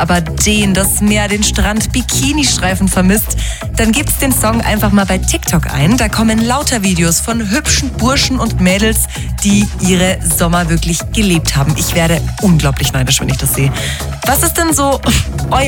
aber das Meer, den Strand, Bikini-Streifen vermisst, dann gibt's den Song einfach mal bei TikTok ein. Da kommen lauter Videos von hübschen Burschen und Mädels, die ihre Sommer wirklich gelebt haben. Ich werde unglaublich neidisch, wenn ich das sehe. Was ist denn so euer